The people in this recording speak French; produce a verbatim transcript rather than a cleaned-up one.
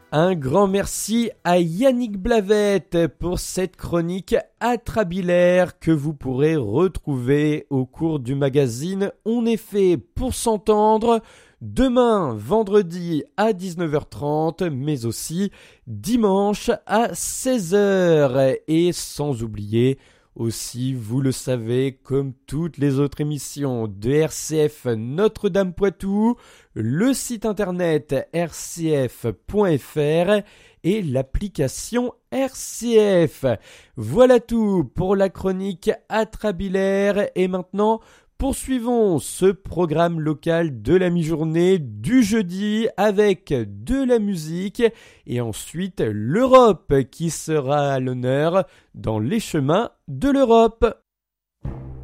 Un grand merci à Yannick Blavette pour cette chronique atrabilaire que vous pourrez retrouver au cours du magazine On est fait pour s'entendre demain vendredi à dix-neuf heures trente mais aussi dimanche à seize heures et sans oublier aussi, vous le savez, comme toutes les autres émissions de R C F Notre-Dame-Poitou, le site internet r c f point f r et l'application R C F. Voilà tout pour la chronique atrabilaire et maintenant, poursuivons ce programme local de la mi-journée du jeudi avec de la musique et ensuite l'Europe qui sera à l'honneur dans les chemins de l'Europe.